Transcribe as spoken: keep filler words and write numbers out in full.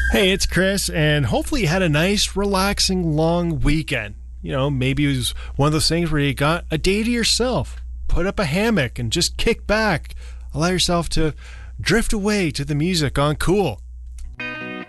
Hey, it's Chris, and hopefully you had a nice, relaxing, long weekend. You know, maybe it was one of those things where you got a day to yourself, put up a hammock, and just kick back. Allow yourself to drift away to the music on Cool